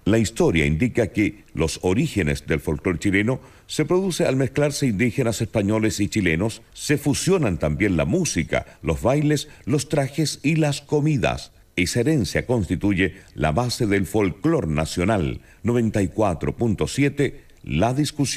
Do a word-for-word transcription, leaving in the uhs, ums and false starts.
La historia indica que los orígenes del folclore chileno se produce al mezclarse indígenas españoles y chilenos, se fusionan también la música, los bailes, los trajes y las comidas. Esa herencia constituye la base del folclore nacional. noventa y cuatro punto siete, La Discusión.